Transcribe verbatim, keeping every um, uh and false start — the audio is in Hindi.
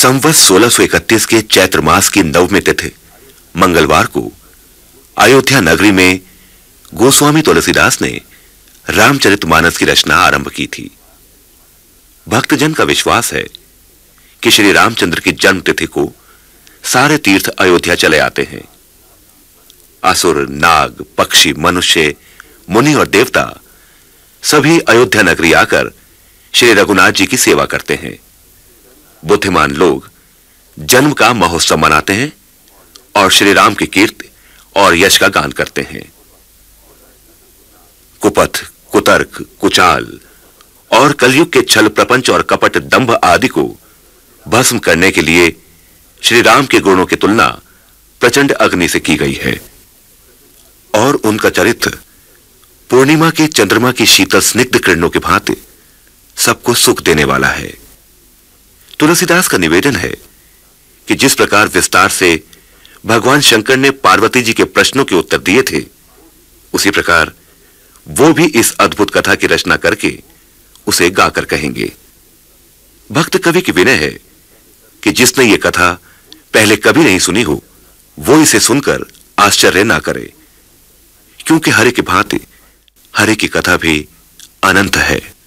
संवत सोलह सौ इकतीस के चैत्र मास की नवमी तिथि मंगलवार को अयोध्या नगरी में गोस्वामी तुलसीदास ने रामचरितमानस की रचना आरंभ की थी। भक्तजन का विश्वास है कि श्री रामचंद्र की जन्म तिथि को सारे तीर्थ अयोध्या चले आते हैं। असुर, नाग, पक्षी, मनुष्य, मुनि और देवता सभी अयोध्या नगरी आकर श्री रघुनाथ जी की सेवा करते हैं। बुद्धिमान लोग जन्म का महोत्सव मनाते हैं और श्री राम की कीर्ति और यश का गान करते हैं। कुपथ, कुतर्क, कुचाल और कलयुग के छल प्रपंच और कपट दंभ आदि को भस्म करने के लिए श्री राम के गुणों की तुलना प्रचंड अग्नि से की गई है और उनका चरित्र पूर्णिमा के चंद्रमा की शीतल स्निग्ध किरणों की भांति सबको सुख देने वाला है। तुलसीदास का निवेदन है कि जिस प्रकार विस्तार से भगवान शंकर ने पार्वती जी के प्रश्नों के उत्तर दिए थे, उसी प्रकार वो भी इस अद्भुत कथा की रचना करके उसे गाकर कहेंगे। भक्त कवि की विनय है कि जिसने ये कथा पहले कभी नहीं सुनी हो, वो इसे सुनकर आश्चर्य ना करे, क्योंकि हरे की भांति हरे की कथा भी अनंत है।